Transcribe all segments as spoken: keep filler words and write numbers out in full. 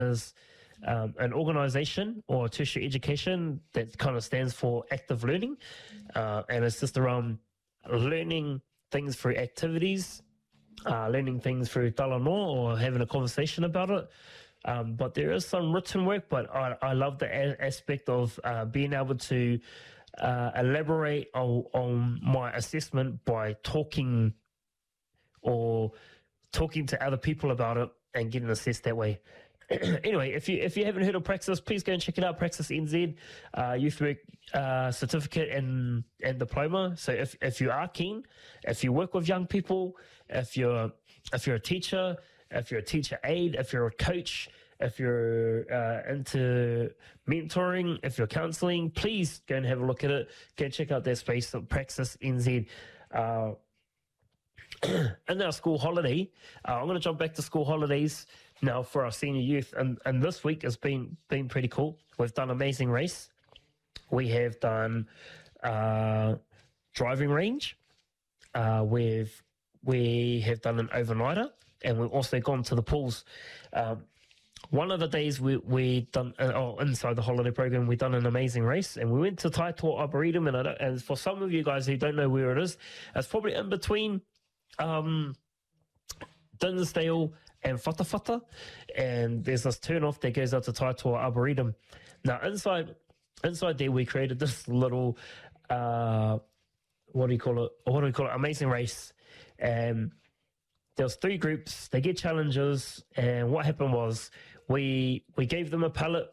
is um, an organization or tertiary education that kind of stands for active learning. Uh, and it's just around learning things through activities, uh, learning things through talanoa or having a conversation about it. Um, but there is some written work, but I, I love the a- aspect of uh, being able to uh, elaborate on, on my assessment by talking or talking to other people about it and getting assessed that way. Anyway, if you if you haven't heard of Praxis, please go and check it out. Praxis N Z, uh, youth work uh, certificate and and diploma. So if, if you are keen, if you work with young people, if you're if you're a teacher, if you're a teacher aide, if you're a coach, if you're uh, into mentoring, if you're counselling, please go and have a look at it. Go check out their space at Praxis N Z. Uh, in our school holiday, uh, I'm going to jump back to school holidays now for our senior youth, and, and this week has been been pretty cool. We've done Amazing Race, we have done uh, driving range, uh, we've we have done an overnighter, and we've also gone to the pools. Um, one of the days we we done uh, oh, inside the holiday program, we done an Amazing Race, and we went to Taitoa Arboretum, and, I and for some of you guys who don't know where it is, it's probably in between um, Dinsdale and Whatawhata, and there's this turn off that goes out to Taitoa Arboretum. Now inside inside there we created this little uh, what do you call it? What do we call it? Amazing Race. And there was three groups. They get challenges, and what happened was we we gave them a pallet,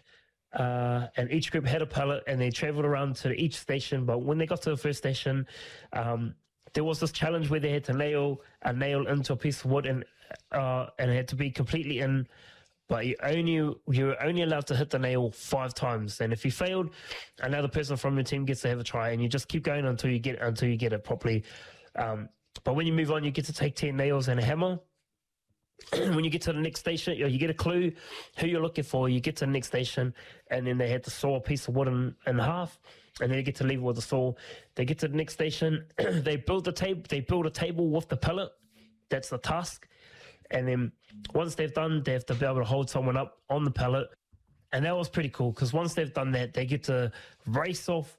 uh, and each group had a pallet, and they travelled around to each station. But when they got to the first station, um, there was this challenge where they had to nail a nail into a piece of wood, and uh, and it had to be completely in. But you only you were only allowed to hit the nail five times, and if you failed, another person from your team gets to have a try, and you just keep going until you get until you get it properly. Um, but when you move on, you get to take ten nails and a hammer. When you get to the next station, you, know, you get a clue who you're looking for. You get to the next station, and then they had to saw a piece of wood in, in half, and then you get to leave with a saw. They get to the next station. They build the table. They build a table with the pallet. That's the task. And then once they've done, they have to be able to hold someone up on the pallet. And that was pretty cool, because once they've done that, they get to race off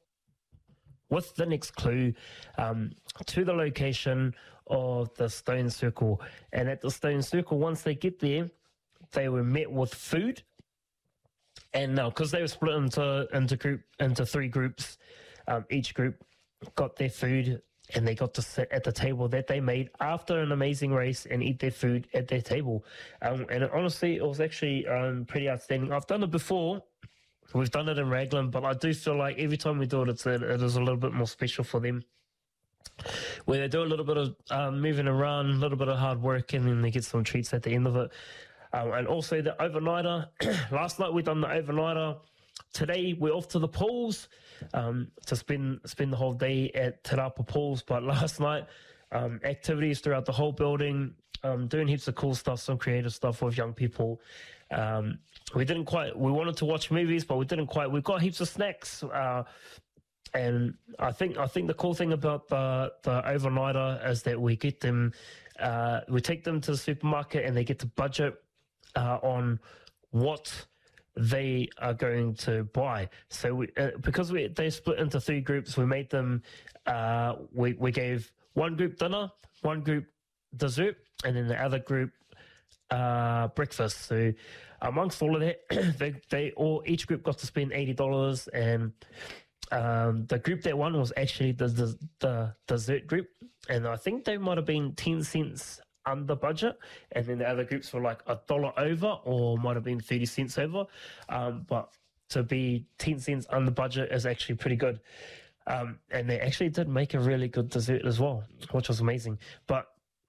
with the next clue um, to the location of the stone circle. And at the stone circle, once they get there, they were met with food. And now, because they were split into into group into three groups, um, each group got their food, and they got to sit at the table that they made after an amazing race and eat their food at their table. Um, and honestly, it was actually um, pretty outstanding. I've done it before. We've done it in Raglan, but I do feel like every time we do it, it's a, it is a little bit more special for them. Where they do a little bit of um, moving around, a little bit of hard work, and then they get some treats at the end of it. Um, and also the overnighter. Last night we done the overnighter. Today we're off to the pools um, to spend spend the whole day at Te Rapa Pools. But last night, um, activities throughout the whole building, um, doing heaps of cool stuff, some creative stuff with young people. Um, we didn't quite, we wanted to watch movies, but we didn't quite. We've got heaps of snacks. Uh, and I think I think the cool thing about the, the overnighter is that we get them, uh, we take them to the supermarket, and they get to budget uh, on what they are going to buy. So we, uh, because we they split into three groups, we made them, uh, we, we gave one group dinner, one group dessert, and then the other group uh, breakfast. So amongst all of that, they, they all, each group got to spend eighty dollars, and um, the group that won was actually the, the, the dessert group. And I think they might have been ten cents under budget, and then the other groups were like a dollar over, or might have been thirty cents over. Um, but to be ten cents under budget is actually pretty good. Um, and they actually did make a really good dessert as well, which was amazing. But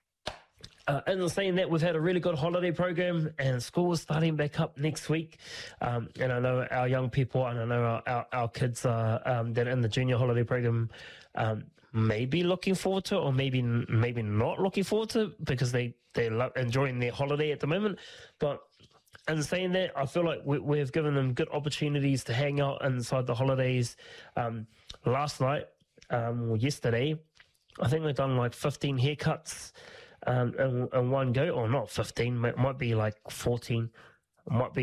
uh, in saying that, we've had a really good holiday program, and school is starting back up next week. Um, and I know our young people, and I know our, our, our kids are, um, that are in the junior holiday program, um, maybe looking forward to it, or maybe maybe not looking forward to it, because they, they're lo- enjoying their holiday at the moment. But in saying that, I feel like we, we've given them good opportunities to hang out inside the holidays. Um, last night, um, or yesterday, I think we've done like fifteen haircuts um, in, in one go, or not fifteen, it might be like fourteen. might be